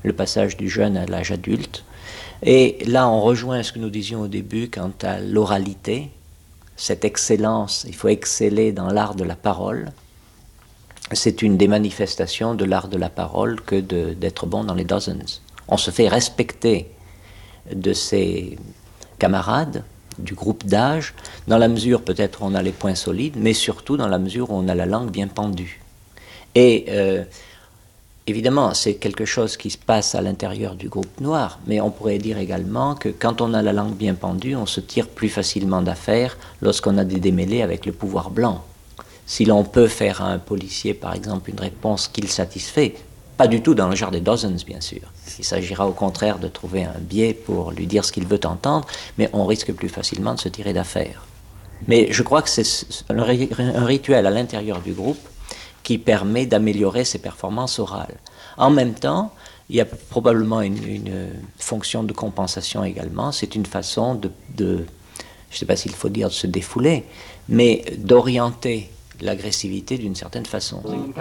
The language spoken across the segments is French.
le passage du jeune à l'âge adulte. Et là, on rejoint ce que nous disions au début quant à l'oralité, cette excellence, il faut exceller dans l'art de la parole. C'est une des manifestations de l'art de la parole que d'être bon dans les dozens. On se fait respecter de ses camarades, du groupe d'âge, dans la mesure peut-être où on a les points solides, mais surtout dans la mesure où on a la langue bien pendue. Et évidemment, c'est quelque chose qui se passe à l'intérieur du groupe noir, mais on pourrait dire également que quand on a la langue bien pendue, on se tire plus facilement d'affaire lorsqu'on a des démêlés avec le pouvoir blanc. Si l'on peut faire à un policier, par exemple, une réponse qu'il satisfait, pas du tout dans le genre des dozens, bien sûr. Il s'agira au contraire de trouver un biais pour lui dire ce qu'il veut entendre, mais on risque plus facilement de se tirer d'affaire. Mais je crois que c'est un rituel à l'intérieur du groupe qui permet d'améliorer ses performances orales. En même temps, il y a probablement une fonction de compensation également. C'est une façon je ne sais pas s'il faut dire de se défouler, mais d'orienter l'agressivité d'une certaine façon.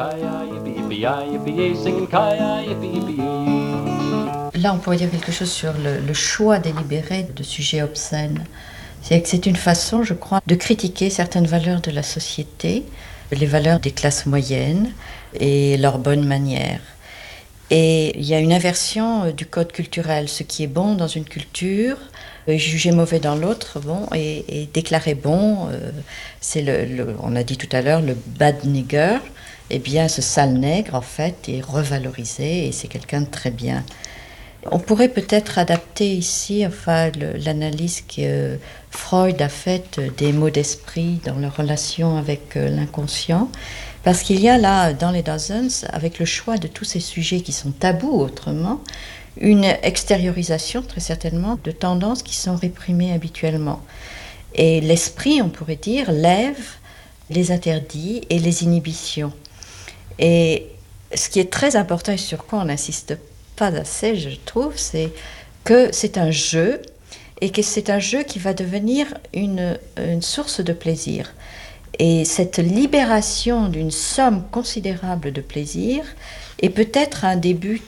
Là, on pourrait dire quelque chose sur le choix délibéré de sujets obscènes. C'est que c'est une façon, je crois, de critiquer certaines valeurs de la société, les valeurs des classes moyennes et leurs bonnes manières. Et il y a une inversion du code culturel. Ce qui est bon dans une culture, jugé mauvais dans l'autre, bon, et déclaré bon, c'est on a dit tout à l'heure, le bad nigger. Eh bien, ce sale nègre, en fait, est revalorisé et c'est quelqu'un de très bien. On pourrait peut-être adapter ici l'analyse que Freud a faite des mots d'esprit dans leur relation avec l'inconscient, parce qu'il y a là, dans les dozens, avec le choix de tous ces sujets qui sont tabous autrement, une extériorisation très certainement de tendances qui sont réprimées habituellement. Et l'esprit, on pourrait dire, lève les interdits et les inhibitions. Et ce qui est très important et sur quoi on n'insiste pas assez, je trouve, c'est que c'est un jeu et que c'est un jeu qui va devenir une source de plaisir. Et cette libération d'une somme considérable de plaisir est peut-être un des buts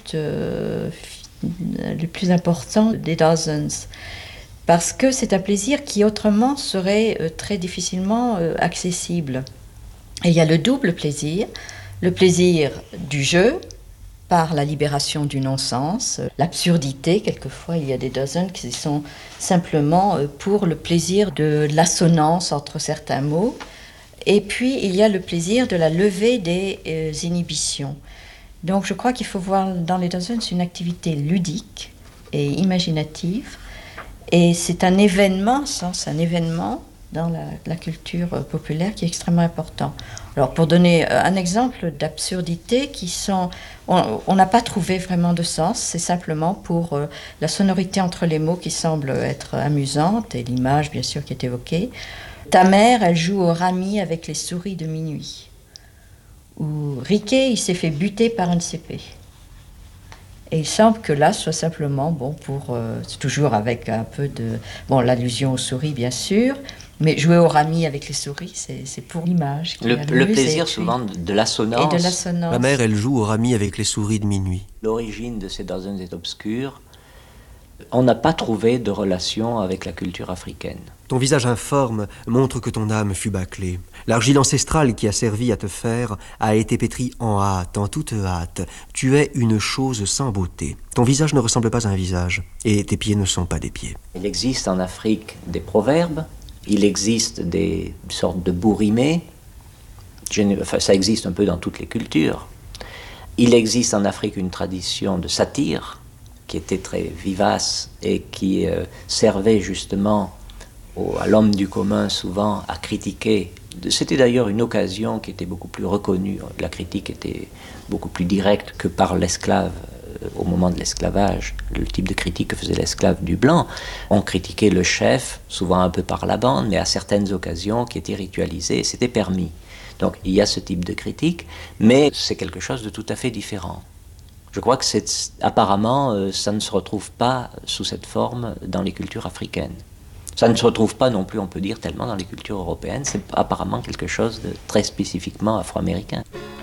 les plus importants des dozens. Parce que c'est un plaisir qui autrement serait très difficilement accessible. Et il y a le double plaisir, le plaisir du jeu, par la libération du non-sens, l'absurdité, quelquefois il y a des dozens qui sont simplement pour le plaisir de l'assonance entre certains mots, et puis il y a le plaisir de la levée des inhibitions. Donc je crois qu'il faut voir dans les dozens une activité ludique et imaginative, et c'est un événement dans la culture populaire qui est extrêmement important. Alors pour donner un exemple d'absurdité on n'a pas trouvé vraiment de sens, c'est simplement pour la sonorité entre les mots qui semble être amusante et l'image bien sûr qui est évoquée. Ta mère, elle joue au rami avec les souris de minuit. Ou Riquet, il s'est fait buter par une CP. Et il semble que là soit simplement, c'est toujours avec un peu de, l'allusion aux souris bien sûr, mais jouer au rami avec les souris, c'est pour l'image. Le plaisir souvent de l'assonance. Et de l'assonance. Ma mère, elle joue au rami avec les souris de minuit. L'origine de ces dozens est obscure. On n'a pas trouvé de relation avec la culture africaine. Ton visage informe montre que ton âme fut bâclée. L'argile ancestrale qui a servi à te faire a été pétrie en hâte, en toute hâte. Tu es une chose sans beauté. Ton visage ne ressemble pas à un visage, et tes pieds ne sont pas des pieds. Il existe en Afrique des proverbes, il existe des sortes de bourrimés, ça existe un peu dans toutes les cultures. Il existe en Afrique une tradition de satire, qui était très vivace et qui servait justement à l'homme du commun souvent à critiquer. C'était d'ailleurs une occasion qui était beaucoup plus reconnue. La critique était beaucoup plus directe que par l'esclave au moment de l'esclavage. Le type de critique que faisait l'esclave du blanc. On critiquait le chef, souvent un peu par la bande, mais à certaines occasions qui étaient ritualisées, c'était permis. Donc il y a ce type de critique, mais c'est quelque chose de tout à fait différent. Je crois que apparemment, ça ne se retrouve pas sous cette forme dans les cultures africaines. Ça ne se retrouve pas non plus, on peut dire, tellement dans les cultures européennes. C'est apparemment quelque chose de très spécifiquement afro-américain.